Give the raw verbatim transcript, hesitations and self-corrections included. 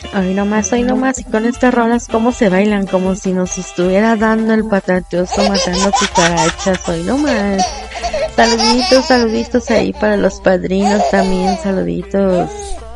Hoy nomás, hoy nomás, y con estas rolas cómo se bailan, como si nos estuviera dando el patatioso matando cucarachas, hoy nomás. Saluditos, saluditos ahí para los padrinos también, saluditos.